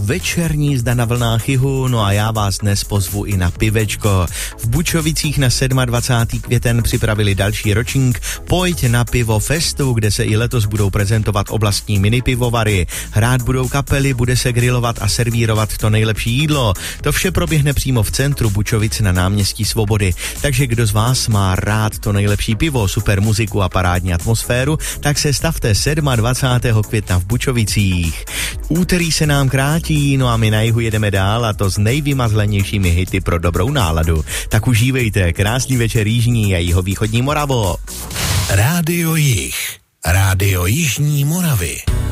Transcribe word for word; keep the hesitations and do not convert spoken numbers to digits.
večerní jízda na vlnách jihu, no a já vás dnes pozvu i na pivečko. V Bučovicích na dvacátého sedmého květen připravili další ročník Pojď na pivo festu, kde se i letos budou prezentovat oblastní mini pivovary. Hrát budou kapely, bude se grilovat a servírovat to nejlepší jídlo. To vše proběhne přímo v centru Bučovic na náměstí Svobody. Takže kdo z vás má rád to nejlepší pivo, super muziku a parádní atmosféru, tak se stavte dvacátého sedmého května v Bučovicích. Úterý se nám krátí, no a my na jihu jedeme dál, a to s nejvymazlenějšími hity pro dobrou náladu. Tak užívejte, krásný večer Jižní a jihovýchodní Moravo. Rádio Jih, Rádio Jižní Moravy.